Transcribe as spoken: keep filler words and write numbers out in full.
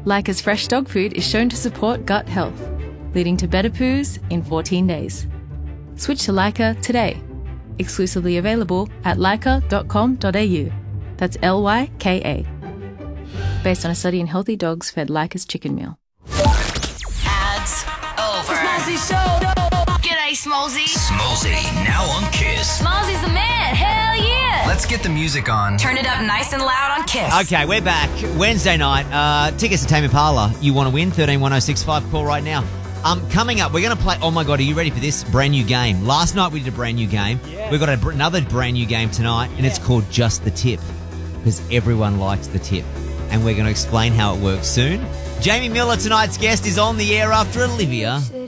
Leica's fresh dog food is shown to support gut health, leading to better poos in fourteen days. Switch to Leica today. Exclusively available at leica dot com dot a u. That's L Y K A. Based on a study in healthy dogs fed Leica's chicken meal. Ads over. Smallzy Show. G'day, Smallzy. Smallzy, now on Kiss. Smallzy's the man. Hell yeah. Let's get the music on. Turn it up nice and loud on Kiss. Okay, we're back. Wednesday night, uh, tickets to Tame Impala. You want to win? thirteen one oh six five. Call right now. Um, coming up, we're going to play... Oh, my God, are you ready for this? Brand new game. Last night we did a brand new game. Yeah. We've got a, another brand new game tonight, and yeah. It's called Just the Tip, because everyone likes the tip. And we're going to explain how it works soon. Jamie Miller, tonight's guest, is on the air after Olivia.